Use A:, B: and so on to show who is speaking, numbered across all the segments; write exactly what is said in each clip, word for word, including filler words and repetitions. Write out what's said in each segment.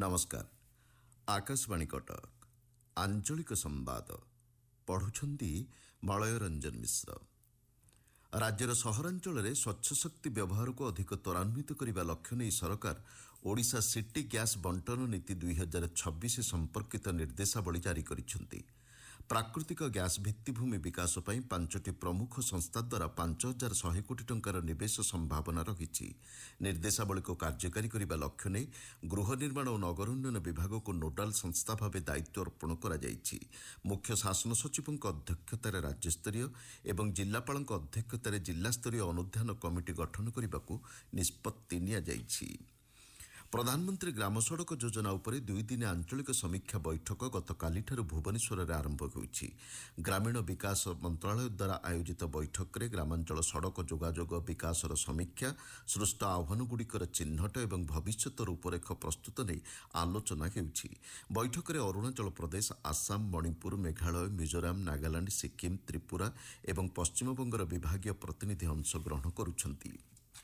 A: नमस्कार। आकाशवाणी कटक आंचलिक संवाद पढ़ुछंती मलय रंजन मिश्र। राज्यर सहरांचल स्वच्छ शक्ति व्यवहार को अधिक त्वरान्वित करने लक्ष्य नहीं सरकार ओडिशा सिटी गैस बंटन नीति दुई हजार छब्बीस संपर्कित निर्देशावली जारी करिसेंती। प्राकृतिक गैस भित्तिभूमि विकास पर पांचटी प्रमुख संस्था द्वारा पांच हजार शहे कोटी टंकार निवेश संभावना रही। निर्देशावली को कार्यकारी करने लक्ष्य नहीं गृह निर्माण और नगर उन्नयन विभाग को नोडाल संस्था भाव दायित्व अर्पण कर मुख्य शासन सचिव अध्यक्षतार राज्यस्तरीय और जिलापाल अध्यक्षतार जिलास्तरीय अनुधान कमिटी गठन करने को निष्पत्ति नियाଯାଇଛି। प्रधानमंत्री ग्राम सड़क योजना उपर दुई दिन आंचलिक समीक्षा बैठक गतकाली भुवनेश्वर में आरंभ होईछि। ग्रामीण विकास मंत्रालय द्वारा आयोजित बैठक में ग्रामांचल सड़क जोगाजोग विकासर समीक्षा सृष्ट आह्वानगुड़िकर चिन्हट और भविष्यत रूपरेख प्रस्तुत नहीं आलोचना होईछि। बैठक में अरुणाचल प्रदेश, आसाम, मणिपुर, मेघालय, मिजोराम, नागालैंड, सिक्किम, त्रिपुरा और पश्चिमबंगर विभागीय प्रतिनिधि अंशग्रहण करुछंती।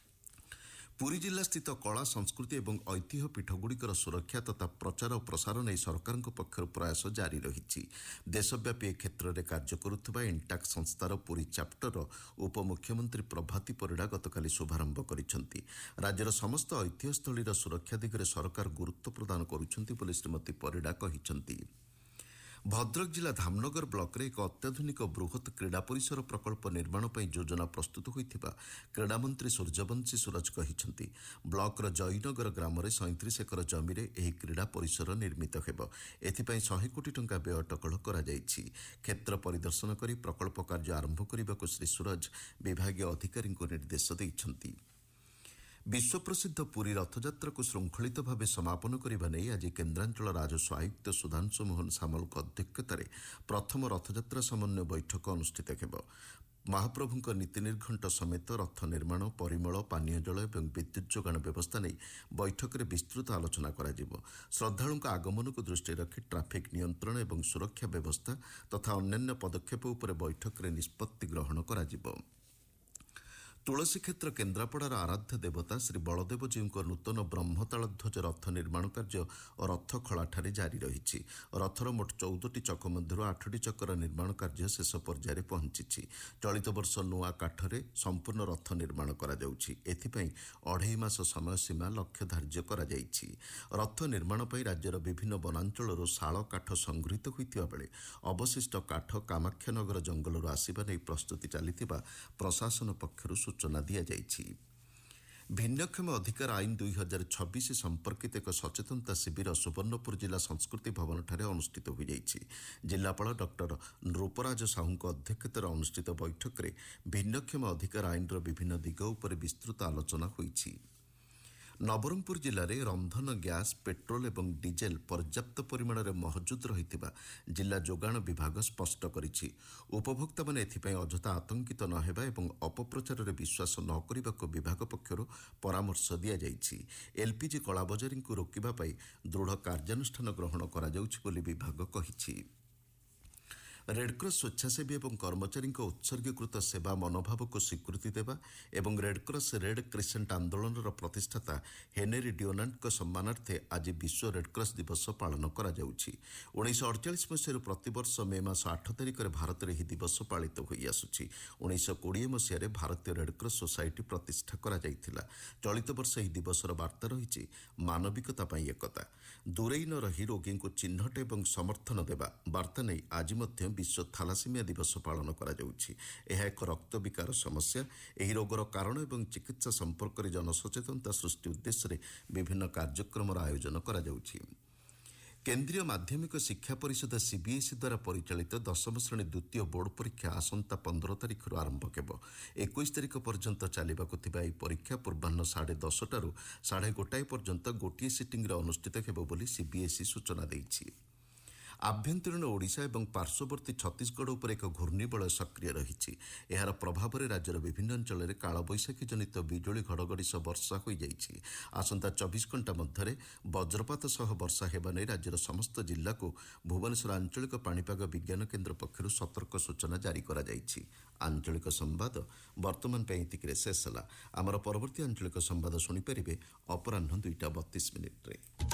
A: पुरी जिला स्थित कला संस्कृति और ऐतिह्य पीठगुड़िकर सुरक्षा तथा प्रचार और प्रसार नहीं सरकार पक्षर प्रयास जारी रही। देशव्यापी ए क्षेत्र में कार्य करुवा इंटाक संस्थार पुरी चैप्टर उपमुख्यमंत्री प्रभाती परिड़ा गतकाली शुभारंभ करिसेंती। राज्यर समस्त ऐतिह्यस्थलीर सुरक्षा दिगरे सरकार गुरुत्व प्रदान करुछंती बोली श्रीमती परिड़ा कहिसेंती। भद्रक जिला धामनगर ब्लॉक रे एक अत्याधुनिक बृहत क्रीड़ा परिसर प्रकल्प निर्माण पर योजना प्रस्तुत होइथिबा क्रीड़ामंत्री सूर्यवंशी सूरज कहिसेंती। ब्लॉक जयनगर ग्राम में सैंतीस एकर जमी में यह क्रीड़ा परिसर निर्मित हेब। एथिपाई सौ कोटी टंका व्यय टकल करा जायछि। क्षेत्र परिदर्शन करी प्रकल्प कार्य आरंभ करने को श्री सूरज विभागीय अधिकारी को निर्देश दैछंती। विश्व प्रसिद्ध पुरी रथयात्रा को श्रृंखलित भाव समापन करने नहीं आज केन्द्रांचल राजस्व आयुक्त सुधांशु मोहन सामल अध्यक्षतार प्रथम रथयात्रा समन्वय बैठक अनुष्ठित हेब। महाप्रभुଙ୍କ नीति निर्घंट समेत रथ निर्माण, परिमल, पानीय जल और विद्युत जोगाण व्यवस्था नहीं बैठक में विस्तृत आलोचना करा जिवो। श्रद्धालुଙ୍କ आगमन को दृष्टि रखी ट्राफिक नियंत्रण और सुरक्षा व्यवस्था तथा अन्यान्य पदक्षेप उपर बैठक में निष्पत्ति ग्रहण करा जिवो। तुलसी क्षेत्र केन्द्रापड़ार आराध्य देवता श्री बलदेवजी नूतन ब्रह्मताल ध्वज रथ निर्माण कार्य और रथ खलाठारे जारी रही। रथर मोट चौदह चक मध्य आठटी चकर निर्माण कार्य शेष पर्यायर पहुंची। चलित वर्ष नुआ काठरे संपूर्ण रथ निर्माण करा जाउछि। एथिपाई अढ़ाई मास समय सीमा लक्ष्य धार्य करा जाइछि। रथ निर्माण पर राज्यर विभिन्न वनांचल शाल काठ संगृहीत होइतिबा बेले अवशिष्ट काठ कामाख्यानगर जंगल आसिबा नै प्रस्तुति चलिथिबा प्रशासन पक्षरु सूचना दिया जाइछि। भिन्नक्षम अधिकार आईन दुई हजार छब्बीस संपर्कित एक सचेतनता शिविर सुवर्णपुर जिला संस्कृति भवन ठारे अनुष्ठित हो जाइछि। जिलापाल डॉक्टर नृपराज साहू अध्यक्षतार अनुष्ठित बैठक में भिन्नक्षम अधिकार आईन विभिन्न दिग उपर विस्तृत आलोचना होइछि। नवरंगपुर जिले में रंधन गैस, पेट्रोल और डीजेल पर्याप्त परिमाण में महजुद रही जिला जोगाण विभाग स्पष्ट करिछि। उपभोक्ता माने एथिपाई अजथा आतंकित न हेबा एवं अपप्रचार में विश्वास न करने को विभाग पक्षर परामर्श दिया जाइछि। एलपीजी कलाबजारी को रोकिबा पई दृढ़ कार्यानुष्ठान ग्रहण करा जाउछि बोली विभाग कहिछि। रेडक्रॉस स्वेच्छासेवी और कर्मचारी उत्सर्गीकृत सेवा मनोभाव को स्वीकृति देवा एवं रेडक्रॉस रेड क्रिसेंट आंदोलन प्रतिष्ठाता हेनरी डिओनांट सम्मानार्थे आज विश्व रेडक्रॉस दिवस पालन करा जाउछि। उन्नीस अड़चाश मसीह प्रतिवर्ष मे मास आठ तारिख में भारत में यह दिवस पालित हो आसुछि। उन्नीस कोड़े मसीह भारतीय रेडक्रॉस सोसाइटी प्रतिष्ठा करा जाइथिला। चलित वर्ष यह दिवसर वार्ता रही मानविकता पई एकता, दूरेई न रही रोगी को चिन्हट एवं समर्थन देवा वार्ता नहीं आज मध्य विश्व थालासीमिया दिवस पालन करा जाउछि। यह एक रक्त विकार समस्या। एही रोगर कारण एवं चिकित्सा संपर्क में जनसचेतनता सृष्टि उद्देश्य विभिन्न कार्यक्रम आयोजन करा जाउछि। केन्द्रीय माध्यमिक शिक्षा परिषद सीबीएसई द्वारा परिचालित दशम श्रेणी द्वितीय बोर्ड परीक्षा आसंता पंद्रह तारिख आरंभ हेब। इक्कीस तारिख पर्यंत चलिबाकु थिबा एही परीक्षा पूर्वाह्न साढ़े दसटारू साढ़े गोटाए पर्यंत गोटिए सिटिंग अनुष्ठित हेब बोली सीबीएसई सूचना दैछि। आभ्यंतरीण ओडिशा और पार्श्ववर्ती छत्तीसगढ़ उपर एक घूर्णिबलय सक्रिय रही। यार प्रभाव में राज्यर विभिन्न अंचल में कालबैशाखी जनित बिजुली घड़घड़ी सह वर्षा हो जाइछि। आसंता चौबीस घंटा मध्य वज्रपात सह वर्षा हेबा नै राज्यर समस्त जिला को भुवनेश्वर आंचलिक पाणीपाग विज्ञान केन्द्र पक्षरु सतर्क सूचना जारी करा जाइछि। आंचलिक संवाद वर्तमान पे एतिकिरे शेष होला। आमर परवर्ती आंचलिक संवाद शुणी परिबे अपराह्न दुईटा बत्तीस मिनिट रे।